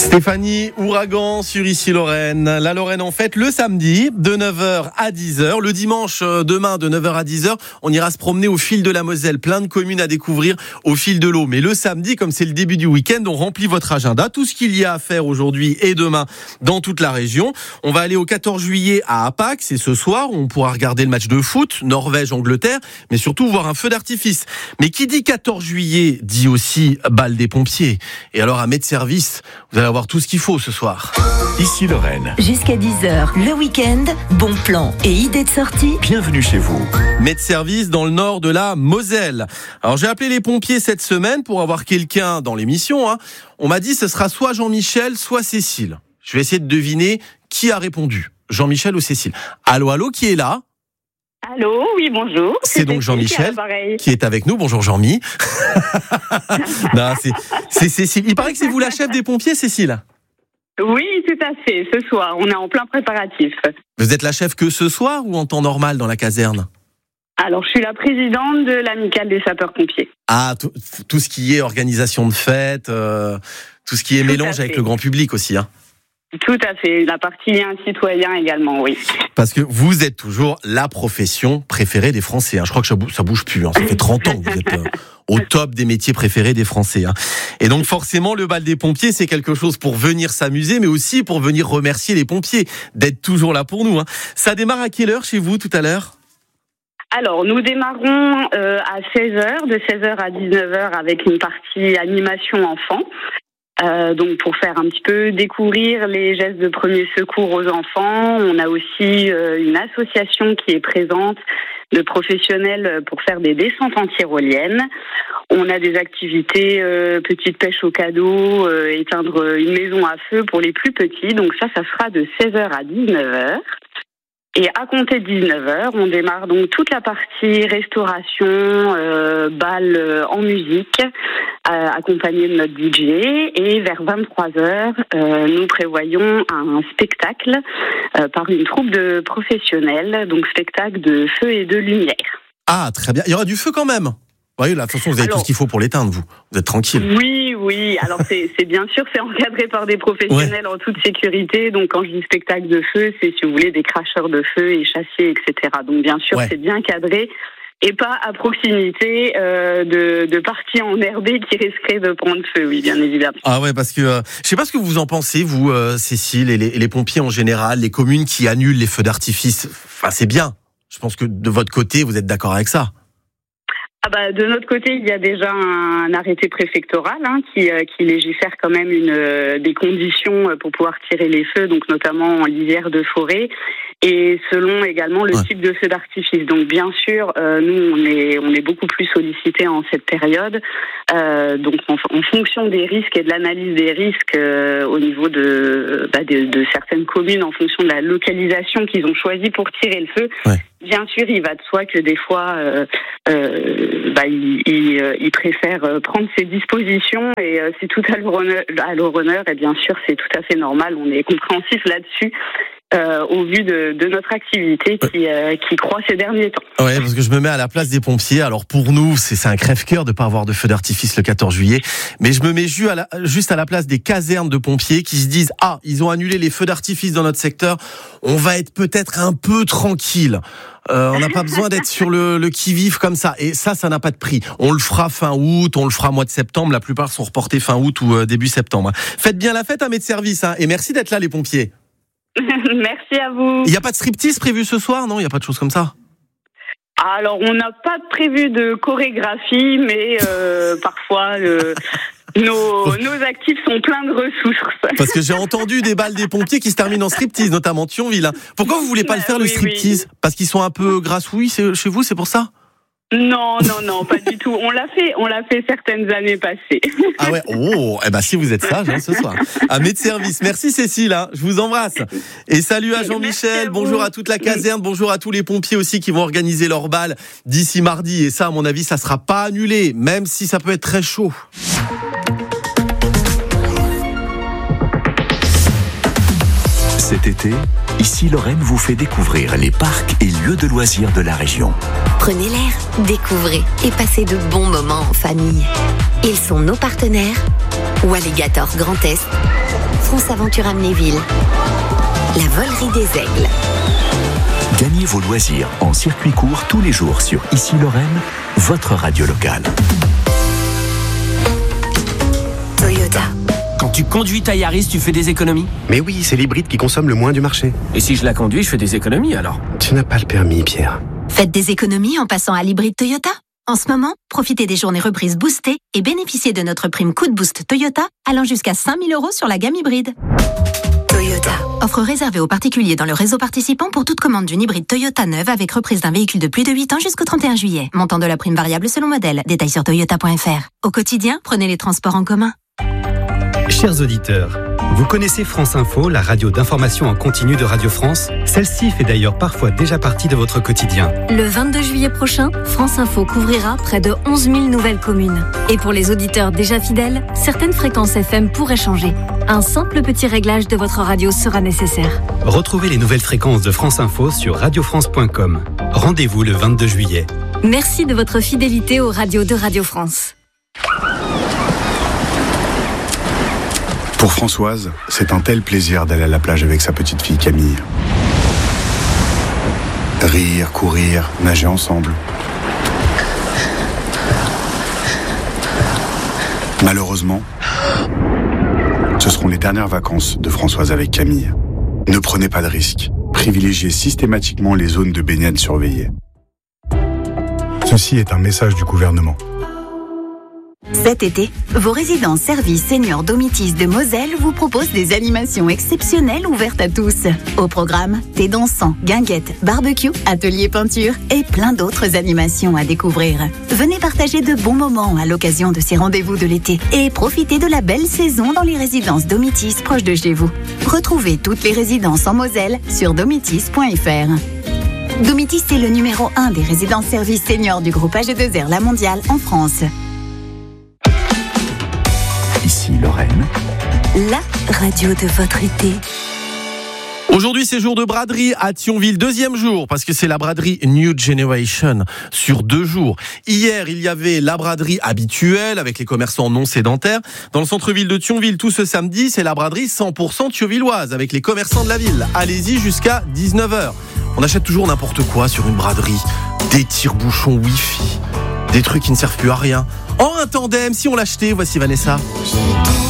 Stéphanie, ouragan sur Issy-Lorraine. La Lorraine en fête le samedi de 9h à 10h. Le dimanche demain de 9h à 10h, on ira se promener au fil de la Moselle. Plein de communes à découvrir au fil de l'eau. Mais le samedi, comme c'est le début du week-end, on remplit votre agenda. Tout ce qu'il y a à faire aujourd'hui et demain dans toute la région. On va aller au 14 juillet à Apac. C'est ce soir. On pourra regarder le match de foot, Norvège-Angleterre, mais surtout voir un feu d'artifice. Mais qui dit 14 juillet dit aussi bal des pompiers. Et alors à Med-Service, vous allez avoir tout ce qu'il faut ce soir. Issy-Lorraine. Jusqu'à 10h, le week-end, bon plan et idées de sortie. Bienvenue chez vous. Med-Service dans le nord de la Moselle. Alors j'ai appelé les pompiers cette semaine pour avoir quelqu'un dans l'émission. On m'a dit ce sera soit Jean-Michel, soit Cécile. Je vais essayer de deviner qui a répondu. Jean-Michel ou Cécile. Allô, qui est là ? Allô, oui, bonjour. C'est donc Jean-Michel qui est avec nous. Bonjour Jean-Mi. Non, c'est Cécile. Il paraît que c'est vous la chef des pompiers, Cécile ? Oui, tout à fait. Ce soir, on est en plein préparatif. Vous êtes la chef que ce soir ou en temps normal dans la caserne ? Alors, je suis la présidente de l'amicale des sapeurs-pompiers. Ah, tout ce qui est organisation de fêtes, tout ce qui est mélange avec le grand public aussi, Tout à fait. La partie lien citoyen également, oui. Parce que vous êtes toujours la profession préférée des Français. Je crois que ça bouge plus. Ça fait 30 ans que vous êtes au top des métiers préférés des Français. Et donc forcément, le bal des pompiers, c'est quelque chose pour venir s'amuser, mais aussi pour venir remercier les pompiers d'être toujours là pour nous. Ça démarre à quelle heure chez vous tout à l'heure ? Alors, nous démarrons à 16h, de 16h à 19h avec une partie animation enfant. Donc pour faire un petit peu découvrir les gestes de premier secours aux enfants. On a aussi une association qui est présente de professionnels pour faire des descentes en tyrolienne. On a des activités petite pêche au cadeau, éteindre une maison à feu pour les plus petits. Donc ça sera de 16h à 19h. Et à compter de 19h, on démarre donc toute la partie restauration, bal en musique, accompagné de notre DJ. Et vers 23h, nous prévoyons un spectacle par une troupe de professionnels, donc spectacle de feu et de lumière. Ah, très bien. Il y aura du feu quand même. Oui, de toute façon, vous avez tout ce qu'il faut pour l'éteindre, vous. Vous êtes tranquille. Oui. Alors, c'est bien sûr, c'est encadré par des professionnels en toute sécurité. Donc, quand je dis spectacle de feu, c'est, si vous voulez, des cracheurs de feu et chassiers, etc. Donc, bien sûr, c'est bien cadré et pas à proximité de parties enherbées qui risqueraient de prendre feu, oui, bien évidemment. Ah ouais, parce que je sais pas ce que vous en pensez, vous, Cécile, et les pompiers en général, les communes qui annulent les feux d'artifice. Enfin, c'est bien. Je pense que de votre côté, vous êtes d'accord avec ça. De notre côté, il y a déjà un arrêté préfectoral qui légifère quand même des conditions pour pouvoir tirer les feux, donc notamment en lisière de forêt, et selon également le type de feu d'artifice. Donc bien sûr, nous on est beaucoup plus sollicités en cette période. Donc en fonction des risques et de l'analyse des risques au niveau de certaines communes, en fonction de la localisation qu'ils ont choisi pour tirer le feu. Ouais. Bien sûr, il va de soi que des fois, ils préfèrent prendre ses dispositions et c'est tout à leur honneur et bien sûr, c'est tout à fait normal. On est compréhensif là-dessus. Au vu de notre activité qui croît ces derniers temps. Ouais, parce que je me mets à la place des pompiers. Alors pour nous, c'est un crève-cœur de pas avoir de feu d'artifice le 14 juillet. Mais je me mets juste à la place des casernes de pompiers qui se disent ils ont annulé les feux d'artifice dans notre secteur. On va être peut-être un peu tranquille. On n'a pas besoin d'être sur le qui-vive comme ça. Et ça n'a pas de prix. On le fera fin août, on le fera mois de septembre. La plupart sont reportés fin août ou début septembre. Faites bien la fête à Med-Service. Et merci d'être là, les pompiers. Merci à vous. Il n'y a pas de striptease prévu ce soir, non ? Il n'y a pas de choses comme ça ? Alors, on n'a pas prévu de chorégraphie, mais parfois, nos actifs sont pleins de ressources. Parce que j'ai entendu des balles des pompiers qui se terminent en striptease, notamment Thionville. Pourquoi vous voulez pas le faire, le striptease ? Parce qu'ils sont un peu grassouilles chez vous, c'est pour ça ? Non, pas du tout. On l'a fait certaines années passées. Ah ouais, si vous êtes sage ce soir. À Med-Service. Merci Cécile, je vous embrasse. Et salut à Jean-Michel, bonjour à toute la caserne, bonjour à tous les pompiers aussi qui vont organiser leur bal d'ici mardi. Et ça, à mon avis, ça sera pas annulé, même si ça peut être très chaud. Cet été, Issy-Lorraine vous fait découvrir les parcs et lieux de loisirs de la région. Prenez l'air, découvrez et passez de bons moments en famille. Ils sont nos partenaires. Walligator Grand Est, France Aventure Amnéville. La volerie des aigles. Gagnez vos loisirs en circuit court tous les jours sur Ici Lorraine, votre radio locale. Toyota. Quand tu conduis ta Yaris, tu fais des économies? Mais oui, c'est l'hybride qui consomme le moins du marché. Et si je la conduis, je fais des économies alors? Tu n'as pas le permis, Pierre. Faites des économies en passant à l'hybride Toyota. En ce moment, profitez des journées reprises boostées et bénéficiez de notre prime Coup de Boost Toyota allant jusqu'à 5 000 € sur la gamme hybride. Toyota. Offre réservée aux particuliers dans le réseau participant pour toute commande d'une hybride Toyota neuve avec reprise d'un véhicule de plus de 8 ans jusqu'au 31 juillet. Montant de la prime variable selon modèle. Détails sur toyota.fr. Au quotidien, prenez les transports en commun. Chers auditeurs, vous connaissez France Info, la radio d'information en continu de Radio France? Celle-ci fait d'ailleurs parfois déjà partie de votre quotidien. Le 22 juillet prochain, France Info couvrira près de 11 000 nouvelles communes. Et pour les auditeurs déjà fidèles, certaines fréquences FM pourraient changer. Un simple petit réglage de votre radio sera nécessaire. Retrouvez les nouvelles fréquences de France Info sur radiofrance.com. Rendez-vous le 22 juillet. Merci de votre fidélité aux radios de Radio France. Pour Françoise, c'est un tel plaisir d'aller à la plage avec sa petite fille Camille. Rire, courir, nager ensemble. Malheureusement, ce seront les dernières vacances de Françoise avec Camille. Ne prenez pas de risques. Privilégiez systématiquement les zones de baignade surveillées. Ceci est un message du gouvernement. Cet été, vos résidences services seniors Domitis de Moselle vous proposent des animations exceptionnelles ouvertes à tous. Au programme, thé dansant, guinguettes, barbecue, atelier peinture et plein d'autres animations à découvrir. Venez partager de bons moments à l'occasion de ces rendez-vous de l'été et profitez de la belle saison dans les résidences Domitis proches de chez vous. Retrouvez toutes les résidences en Moselle sur domitis.fr. Domitis est le numéro 1 des résidences services seniors du groupe AG2R La Mondiale en France. Ici Lorraine, La radio de votre été. Aujourd'hui, c'est jour de braderie à Thionville, deuxième jour, parce que c'est la braderie New Generation sur 2 jours. Hier, il y avait la braderie habituelle avec les commerçants non sédentaires. Dans le centre-ville de Thionville, tout ce samedi, c'est la braderie 100% thionvilloise avec les commerçants de la ville. Allez-y jusqu'à 19h. On achète toujours n'importe quoi sur une braderie. Des tire-bouchons Wi-Fi, des trucs qui ne servent plus à rien. En un tandem, si on l'achetait, voici Vanessa.